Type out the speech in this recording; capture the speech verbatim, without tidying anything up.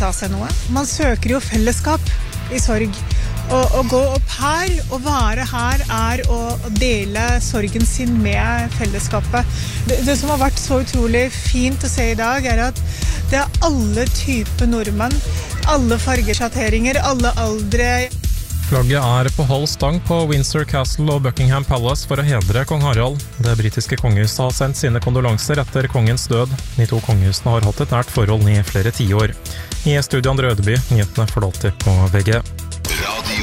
ta seg noe. Man søker jo fellesskap i sorg. Og å gå opp her og være her er å dele sorgen sin med fellesskapet. Det, det som har vært så utrolig fint å se i dag er at det er alle typer nordmenn, alle fargesjatteringer, alle aldre. Flagget er på halv stang på Windsor Castle og Buckingham Palace for å hedre kong Harald. Det britiske kongehuset har sendt sine kondolanser etter kongens død. De to kongehusene har hatt et nært forhold i flere tiår. I studio Andre Ødeby, nyhetene får du alltid på V G.